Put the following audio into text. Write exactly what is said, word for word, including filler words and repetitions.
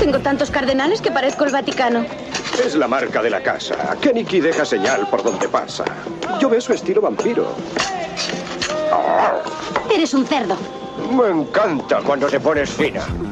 Tengo tantos cardenales que parezco el Vaticano. Es la marca de la casa. Kenichi deja señal por donde pasa. Yo veo su estilo vampiro. Eres un cerdo. Me encanta cuando te pones fina.